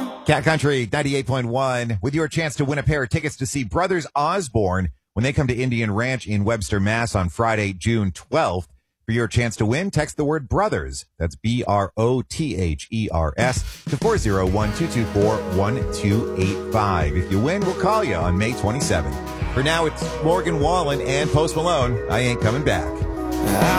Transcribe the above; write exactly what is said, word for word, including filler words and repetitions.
Cat Country ninety-eight point one with your chance to win a pair of tickets to see Brothers Osborne when they come to Indian Ranch in Webster, Mass on Friday, June twelfth. For your chance to win, text the word brothers. That's B R O T H E R S to four oh one, two two four, one two eight five. If you win, we'll call you on May twenty-seventh. For now, it's Morgan Wallen and Post Malone. I Ain't Coming Back.